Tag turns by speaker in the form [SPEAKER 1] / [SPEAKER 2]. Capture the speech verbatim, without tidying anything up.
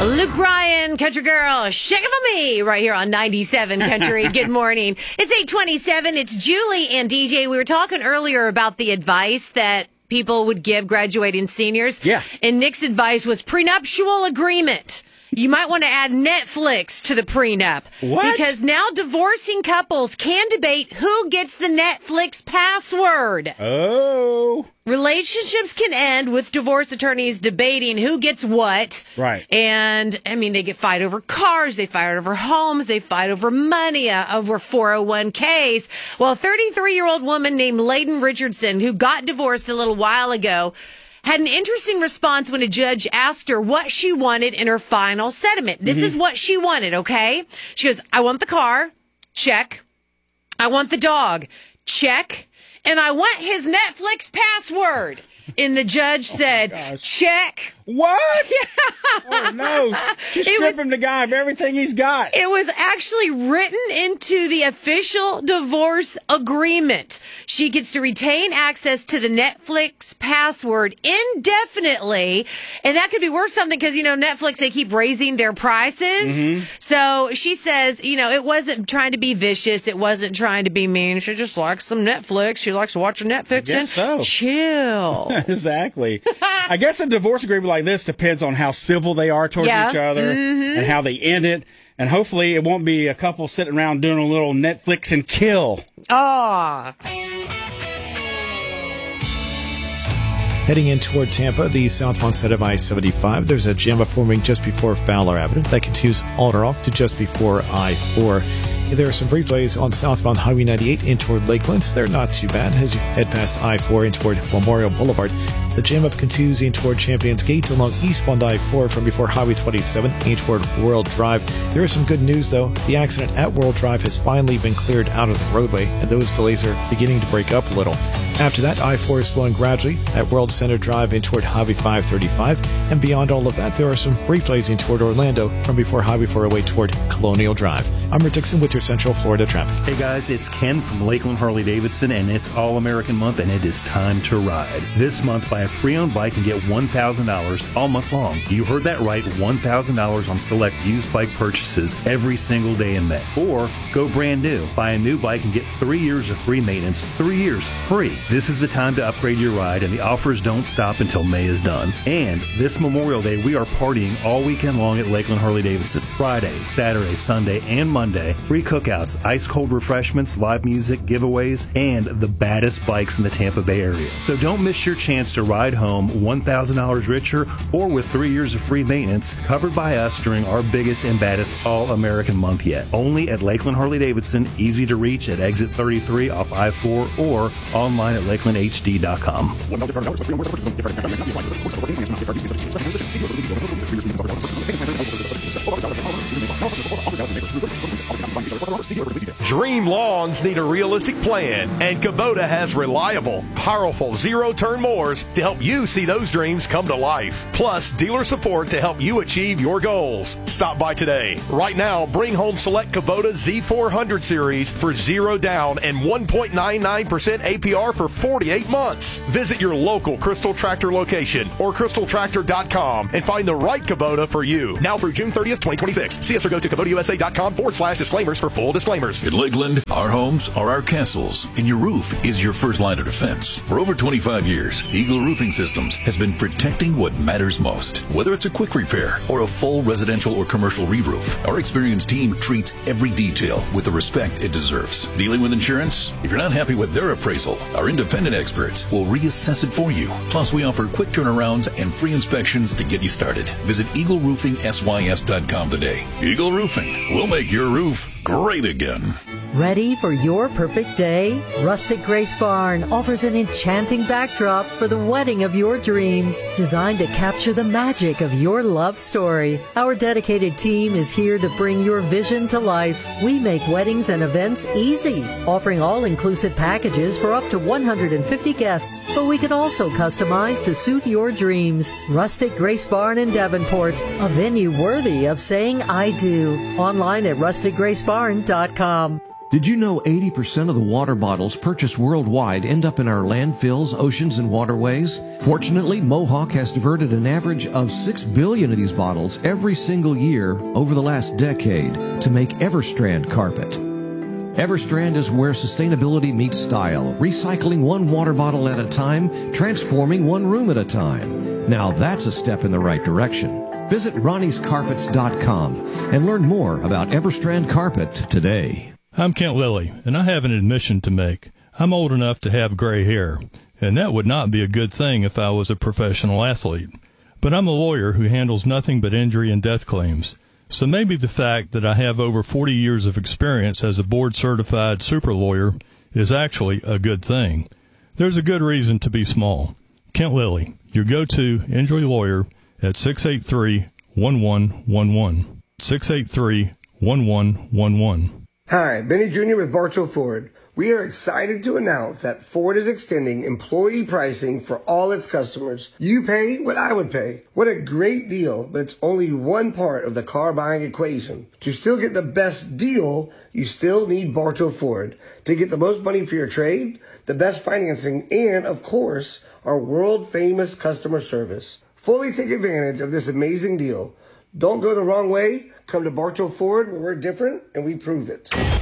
[SPEAKER 1] Luke Bryan, Country Girl, Shake It For Me, right here on ninety-seven Country. Good morning. It's eight twenty-seven. It's Julie and D J. We were talking earlier about the advice that people would give graduating seniors.
[SPEAKER 2] Yeah.
[SPEAKER 1] And Nick's advice was prenuptial agreement. You might want to add Netflix to the prenup.
[SPEAKER 2] What?
[SPEAKER 1] Because now divorcing couples can debate who gets the Netflix password.
[SPEAKER 2] Oh.
[SPEAKER 1] Relationships can end with divorce attorneys debating who gets what.
[SPEAKER 2] Right.
[SPEAKER 1] And, I mean, they get fight over cars, they fight over homes, they fight over money, uh, over four oh one k's. Well, a thirty-three-year-old woman named Layden Richardson, who got divorced a little while ago, had an interesting response when a judge asked her what she wanted in her final settlement. This mm-hmm. is what she wanted, okay? She goes, I want the car, check. I want the dog, check. And I want his Netflix password. And the judge said,
[SPEAKER 2] oh
[SPEAKER 1] check.
[SPEAKER 2] What? Oh, no. She stripped him the guy of everything he's got.
[SPEAKER 1] It was actually written into the official divorce agreement. She gets to retain access to the Netflix password indefinitely. And that could be worth something because, you know, Netflix, they keep raising their prices. Mm-hmm. So she says, you know, it wasn't trying to be vicious. It wasn't trying to be mean. She just likes some Netflix. She likes watching Netflix and
[SPEAKER 2] so.
[SPEAKER 1] chill.
[SPEAKER 2] Exactly. I guess a divorce agreement like this depends on how civil they are towards
[SPEAKER 1] yeah.
[SPEAKER 2] each other
[SPEAKER 1] mm-hmm.
[SPEAKER 2] and how they end it. And hopefully it won't be a couple sitting around doing a little Netflix and kill.
[SPEAKER 1] Ah.
[SPEAKER 3] Heading in toward Tampa, the southbound side of I seventy-five, there's a jam forming just before Fowler Avenue. That continues on or off to just before I four. There are some brief delays on southbound Highway ninety-eight in toward Lakeland. They're not too bad as you head past I four in toward Memorial Boulevard. The jam up continues in toward Champions Gate along eastbound I four from before Highway twenty-seven in toward World Drive. There is some good news, though. The accident at World Drive has finally been cleared out of the roadway, and those delays are beginning to break up a little. After that, I four is slowing gradually at World Center Drive in toward Highway five thirty-five. And beyond all of that, there are some brief delays in toward Orlando from before Highway four oh eight toward Colonial Drive. I'm Rick Dixon with your Central Florida traffic.
[SPEAKER 4] Hey guys, it's Ken from Lakeland Harley-Davidson, and it's All-American Month, and it is time to ride. This month, buy a pre-owned bike and get one thousand dollars all month long. You heard that right, one thousand dollars on select used bike purchases every single day in May. Or go brand new. Buy a new bike and get three years of free maintenance. Three years free. This is the time to upgrade your ride, and the offers don't stop until May is done. And this Memorial Day, we are partying all weekend long at Lakeland Harley-Davidson. Friday, Saturday, Sunday, and Monday. Free cookouts, ice-cold refreshments, live music, giveaways, and the baddest bikes in the Tampa Bay area. So don't miss your chance to ride home one thousand dollars richer or with three years of free maintenance covered by us during our biggest and baddest All-American Month yet. Only at Lakeland Harley-Davidson, easy to reach at exit thirty-three off I four or online at lakeland h d dot com.
[SPEAKER 5] Dream lawns need a realistic plan, and Kubota has reliable, powerful zero-turn mowers to help you see those dreams come to life. Plus, dealer support to help you achieve your goals. Stop by today. Right now, bring home select Kubota Z four hundred series for zero down and one point nine nine percent A P R for forty-eight months. Visit your local Crystal Tractor location or crystal tractor dot com and find the right Kubota for you. Now through June thirtieth, twenty twenty-six. See us or go to kubota u s a dot com forward slash disclaimers for full disclaimers.
[SPEAKER 6] In Lakeland, our homes are our castles, and your roof is your first line of defense. For over twenty-five years, Eagle Roofing Systems has been protecting what matters most. Whether it's a quick repair or a full residential or commercial re-roof, our experienced team treats every detail with the respect it deserves. Dealing with insurance? If you're not happy with their appraisal, our independent experts will reassess it for you. Plus, we offer quick turnarounds and free inspections to get you started. Visit eagle roofing s y s dot com today. Eagle Roofing will make your roof great again.
[SPEAKER 7] Ready for your perfect day? Rustic Grace Barn offers an enchanting backdrop for the wedding of your dreams, designed to capture the magic of your love story. Our dedicated team is here to bring your vision to life. We make weddings and events easy, offering all-inclusive packages for up to one hundred fifty guests, but we can also customize to suit your dreams. Rustic Grace Barn in Davenport, a venue worthy of saying I do. Online at rustic grace barn dot com.
[SPEAKER 8] Did you know eighty percent of the water bottles purchased worldwide end up in our landfills, oceans, and waterways? Fortunately, Mohawk has diverted an average of six billion of these bottles every single year over the last decade to make Everstrand carpet. Everstrand is where sustainability meets style, recycling one water bottle at a time, transforming one room at a time. Now that's a step in the right direction. Visit Ronnie's Carpets dot com and learn more about Everstrand Carpet today.
[SPEAKER 9] I'm Kent Lilly, and I have an admission to make. I'm old enough to have gray hair, and that would not be a good thing if I was a professional athlete. But I'm a lawyer who handles nothing but injury and death claims. So maybe the fact that I have over forty years of experience as a board-certified super lawyer is actually a good thing. There's a good reason to be small. Kent Lilly, your go-to injury lawyer at six eight three, one one one one. six eight three, one one one one.
[SPEAKER 10] Hi, Benny Junior with Bartow Ford. We are excited to announce that Ford is extending employee pricing for all its customers. You pay what I would pay. What a great deal, but it's only one part of the car buying equation. To still get the best deal, you still need Bartow Ford. To get the most money for your trade, the best financing, and, of course, our world-famous customer service. Fully take advantage of this amazing deal. Don't go the wrong way. Come to Bartow Ford, where we're different, and we prove it.